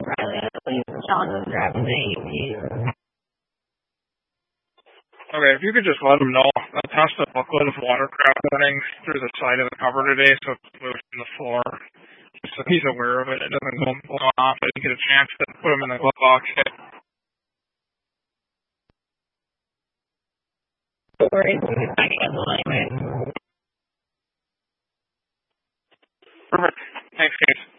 Okay, if you could just let them know, I passed a booklet of watercraft settings through the side of the cover today, so it's moved from the floor. So he's aware of it. It doesn't go off, but you get a chance to put them in the glove box. Perfect. Thanks, guys.